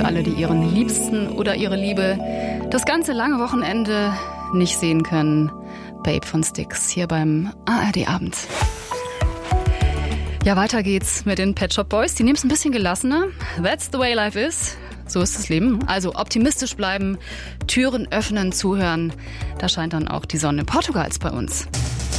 alle, die ihren Liebsten oder ihre Liebe das ganze lange Wochenende nicht sehen können. Babe von Styx hier beim ARD-Abend. Ja, weiter geht's mit den Pet Shop Boys. Die nehmen es ein bisschen gelassener. That's the way life is. So ist das Leben. Also optimistisch bleiben, Türen öffnen, zuhören. Da scheint dann auch die Sonne Portugals bei uns.